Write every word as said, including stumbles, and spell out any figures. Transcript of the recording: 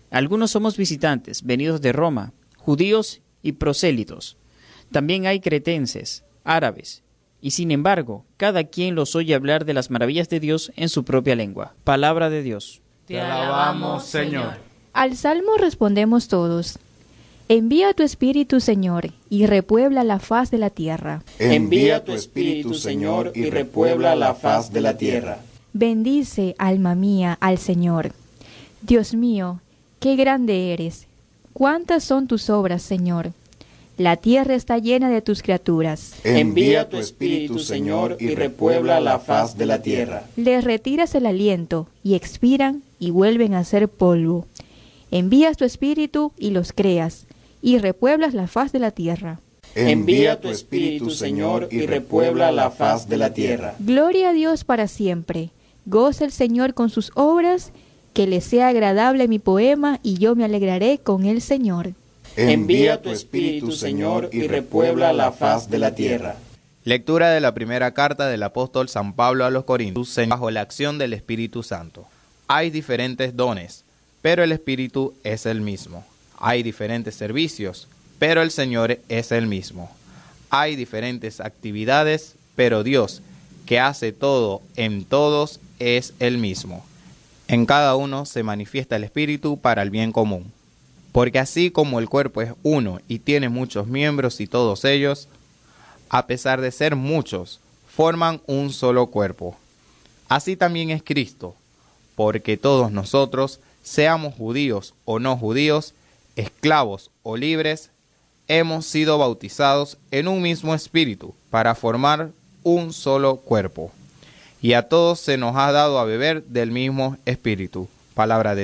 Algunos somos visitantes, venidos de Roma, judíos y prosélitos. También hay cretenses, árabes, y sin embargo, cada quien los oye hablar de las maravillas de Dios en su propia lengua. Palabra de Dios. Te alabamos, Señor. Al salmo respondemos todos: envía tu espíritu, Señor, y repuebla la faz de la tierra. Envía tu espíritu, Señor, y repuebla la faz de la tierra. Bendice, alma mía, al Señor. Dios mío, qué grande eres. ¿Cuántas son tus obras, Señor? La tierra está llena de tus criaturas. Envía tu espíritu, Señor, y repuebla la faz de la tierra. Les retiras el aliento, y expiran, y vuelven a ser polvo. Envías tu espíritu, y los creas, y repueblas la faz de la tierra. Envía tu espíritu, Señor, y repuebla la faz de la tierra. Gloria a Dios para siempre. Goza el Señor con sus obras, que le sea agradable mi poema, y yo me alegraré con el Señor. Envía tu espíritu, Señor, y repuebla la faz de la tierra. Lectura de la primera carta del apóstol San Pablo a los Corintios, bajo la acción del Espíritu Santo. Hay diferentes dones, pero el Espíritu es el mismo. Hay diferentes servicios, pero el Señor es el mismo. Hay diferentes actividades, pero Dios, que hace todo en todos, es el mismo. En cada uno se manifiesta el Espíritu para el bien común. Porque así como el cuerpo es uno y tiene muchos miembros y todos ellos, a pesar de ser muchos, forman un solo cuerpo. Así también es Cristo, porque todos nosotros, seamos judíos o no judíos, esclavos o libres, hemos sido bautizados en un mismo espíritu para formar un solo cuerpo. Y a todos se nos ha dado a beber del mismo espíritu. Palabra de